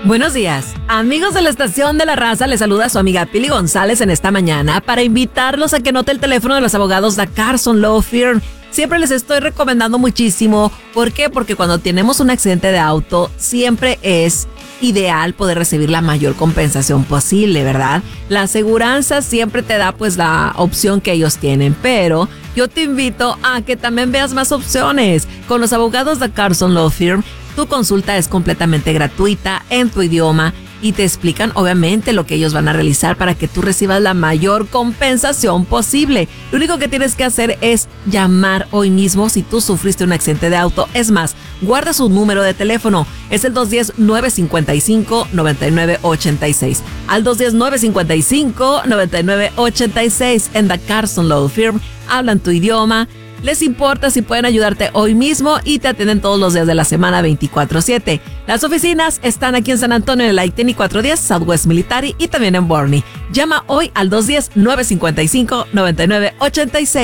Buenos días, amigos de la Estación de la Raza, les saluda su amiga Pili González en esta mañana para invitarlos a que note el teléfono de los abogados de Carson Law Firm. Siempre les estoy recomendando muchísimo. ¿Por qué? Porque cuando tenemos un accidente de auto, siempre es ideal poder recibir la mayor compensación posible, ¿verdad? La aseguranza siempre te da pues la opción que ellos tienen, pero yo te invito a que también veas más opciones. Con los abogados de Carson Law Firm, tu consulta es completamente gratuita en tu idioma y te explican obviamente lo que ellos van a realizar para que tú recibas la mayor compensación posible. Lo único que tienes que hacer es llamar hoy mismo si tú sufriste un accidente de auto. Es más, guarda su número de teléfono. Es el 210-955-9986. Al 210-955-9986 en The Carson Law Firm. Hablan tu idioma. Les importa si pueden ayudarte hoy mismo y te atienden todos los días de la semana 24/7. Las oficinas están aquí en San Antonio en el I-10 y 410 Southwest Military y también en Boerne. Llama hoy al 210-955-9986.